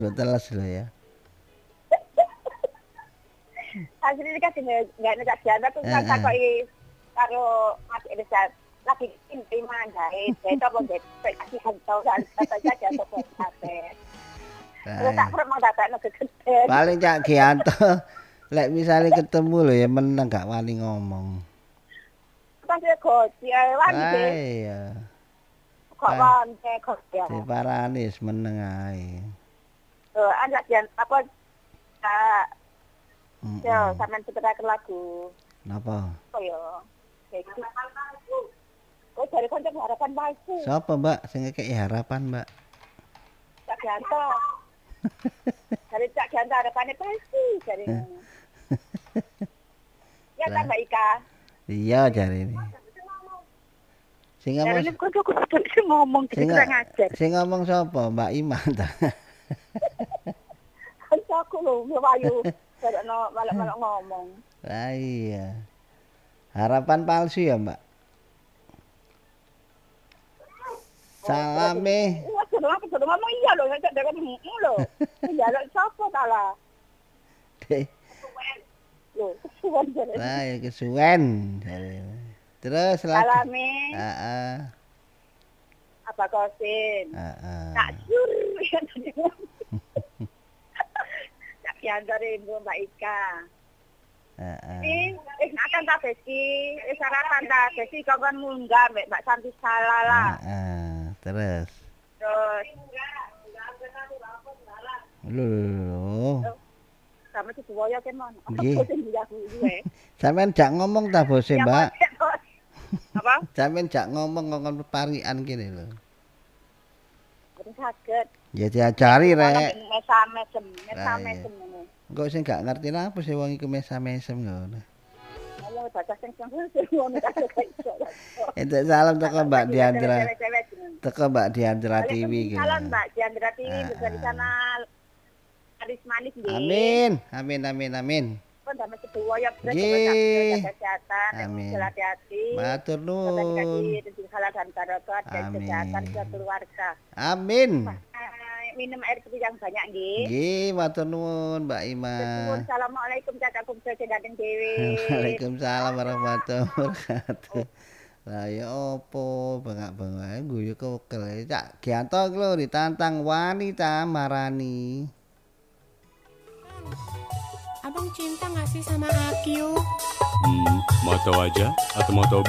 Telas lho ya. Asline kan nggak nek janda tuh kan takoki karo Mas Irsyad lagi terima jahit apa jahit kasih hantau kata saja untuk kafe. Terus tak pernah dadakno gegeden. Paling Cak Gianto lek misalnya ketemu lho ya meneng gak wani ngomong. Kan dia goci wani sih. Iya. Kok wani goci. Diparani wis meneng ae. Anak jan apa ya sampean putraken lagu. Napa? Oh ya. Kok dari konco harapan palsu. Sapa Mbak sing ngekeki harapan Mbak? Cak Gianto. Dari Cak Gianto harapane palsu dari. Ya kan Mbak Ika. Iya jare ini. Sing ngomong sing ngomong kurang ajar. Sing ngomong sapa? Mbak Iman ta? Aku lho mlayu karena malah ngomong. Lah iya. Harapan palsu ya, Mbak? Salame. Wah, sudah ngomong iya lho, nek dewe lho. Iya lho sapa ta lah. Lho, kesuwen jare. Lah ya kesuwen. Terus lagi. Salame. Heeh. Apa kosin? Heeh. Tak sur. Ya dari Mbak Ika. Heeh. Akan tak besi, sarapan tak besi kawan munggah Mbak Santi Salala. Heeh. Terus. Lho. Sama si buaya kan mon. Nggih. Sampeyan jak ngomong ta bose, Mbak? Apa? Sampeyan jak ngomong ngomong peparikan kene lho. Boten saged. Ya diajari rek. Mesam-mesem ngene. Kok sing gak ngerti napa sih wong iku mesam-mesem ngono. Ngomong bahasa sing ngono ta iso. Entuk salam teko Mbak Diandra. Teko Mbak Diandra TV iki. Salam Mbak Diandra TV bisa di sana. Manis manis nggih. Amin. Amin amin amin. Pun damel sedoyo ya Nggih. kesehatan, Amin. hati-hati. Matur nuwun. Rezeki halal dan barokah dan kesehatan buat keluarga. Amin. Minum air putih yang banyak nggih. Nggih, matur nuwun Mbak Ima. Assalamualaikum cakakum sedang dewe. Waalaikumsalam warahmatullahi wabarakatuh. Lah ya opo bengak-bengak guyu kokel. Cak Gianto lho ditantang wanita marani. Abang cinta gak sih sama Akyu? Mau tahu aja atau mau tahu